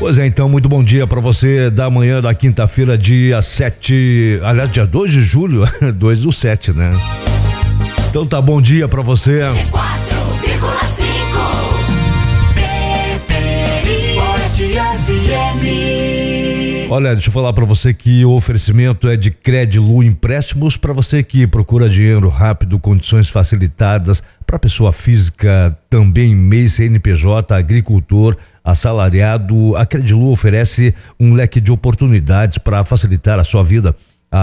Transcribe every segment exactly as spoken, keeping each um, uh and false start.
Pois é, então, muito bom dia para você da manhã da quinta-feira, dia sete, aliás, dia dois de julho, dois do sete, né? Então tá, bom dia para você. quatro vírgula cinco Oeste F M. Olha, deixa eu falar para você que o oferecimento é de Credilu Empréstimos para você que procura dinheiro rápido, condições facilitadas para pessoa física, também M E I, C N P J, agricultor, assalariado. A Credilu oferece um leque de oportunidades para facilitar a sua vida.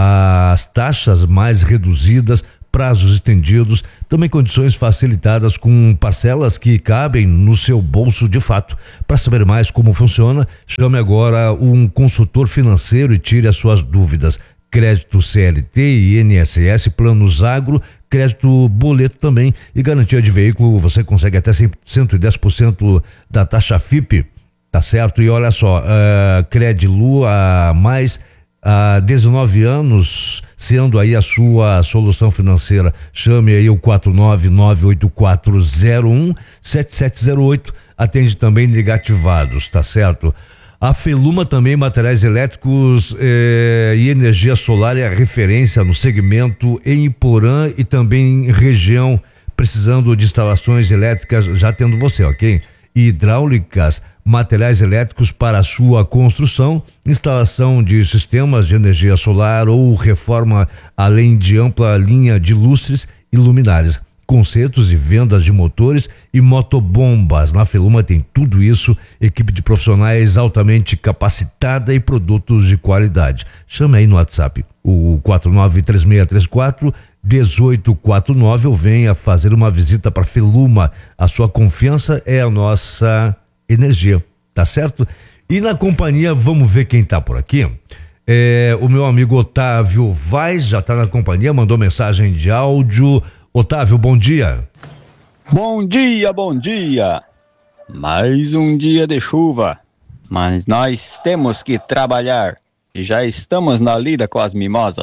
As taxas mais reduzidas, prazos estendidos, também condições facilitadas com parcelas que cabem no seu bolso de fato. Para saber mais como funciona, chame agora um consultor financeiro e tire as suas dúvidas. Crédito C L T, I N S S, planos agro, crédito boleto também e garantia de veículo, você consegue até cento e dez por cento da taxa F I P, tá certo? E olha só, uh, Credilu há mais há dezenove anos, sendo aí a sua solução financeira. Chame aí o quatro nove nove oito quatro zero um sete sete zero oito, atende também negativados, tá certo? A Feluma também, materiais elétricos eh, e energia solar, é a referência no segmento em Iporã e também em região, precisando de instalações elétricas, já tendo você, ok? Hidráulicas, materiais elétricos para a sua construção, instalação de sistemas de energia solar ou reforma, além de ampla linha de lustres e luminárias. Concertos e vendas de motores e motobombas. Na Feluma tem tudo isso, equipe de profissionais altamente capacitada e produtos de qualidade. Chame aí no WhatsApp o quatro nove três seis três quatro um oito quatro nove ou venha fazer uma visita para Feluma. A sua confiança é a nossa energia, tá certo? E na companhia, vamos ver quem tá por aqui. É, o meu amigo Otávio Vaz já tá na companhia, mandou mensagem de áudio. Otávio, bom dia. Bom dia, bom dia. Mais um dia de chuva, mas nós temos que trabalhar e já estamos na lida com as mimosas.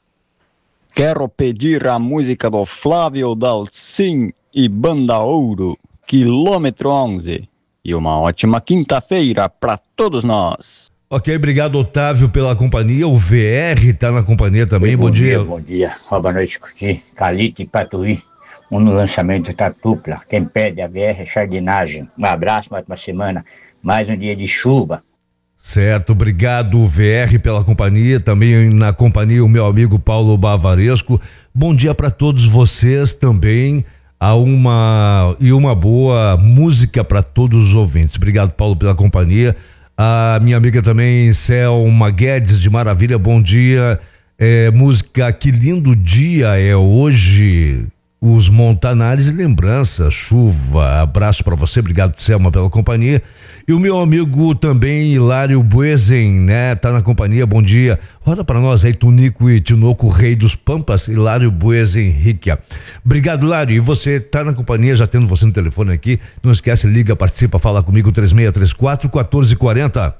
Quero pedir a música do Flávio Dalcin e Banda Ouro, quilômetro onze. E uma ótima quinta-feira para todos nós. Ok, obrigado, Otávio, pela companhia. O V R tá na companhia também. Bom, bom dia. dia. Bom dia, boa noite, Curti. Calite e Patuí. Um no lançamento da dupla. Quem pede a V R é Jardinagem. Um abraço, mais uma semana. Mais um dia de chuva. Certo, obrigado, V R, pela companhia. Também na companhia o meu amigo Paulo Bavaresco. Bom dia para todos vocês também. Há uma e uma boa música para todos os ouvintes. Obrigado, Paulo, pela companhia. A minha amiga também, Selma Guedes de Maravilha, bom dia. É, música Que Lindo Dia é Hoje. Os Montanares e Lembrança, Chuva. Abraço para você, obrigado, Selma, pela companhia. E o meu amigo também, Hilário Buezen, né? Tá na companhia, bom dia. Roda para nós aí, Tunico e Tinoco, Rei dos Pampas, Hilário Buezen Riquia. Obrigado, Hilário. E você tá na companhia, já tendo você no telefone aqui. Não esquece, liga, participa, fala comigo, três seis três quatro, um quatro quatro zero.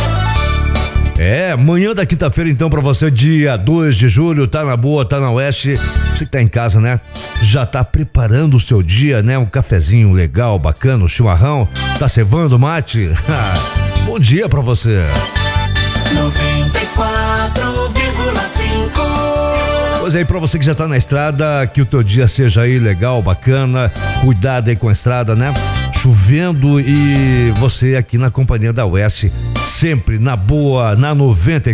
É, manhã da quinta-feira então pra você, dia dois de julho, tá na boa, tá na Oeste, você que tá em casa, né? Já tá preparando o seu dia, né? Um cafezinho legal, bacana, um chimarrão, tá cevando mate? Bom dia pra você. noventa e quatro vírgula cinco Pois aí, pra você que já tá na estrada, que o teu dia seja aí legal, bacana, cuidado aí com a estrada, né? Chovendo e você aqui na companhia da Oeste, sempre na boa, na noventa e